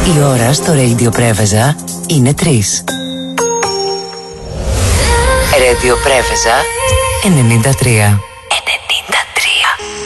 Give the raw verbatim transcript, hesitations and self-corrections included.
Η ώρα στο Radio Πρέβεζα είναι τρεις. Radio Πρέβεζα ενενήντα τρία.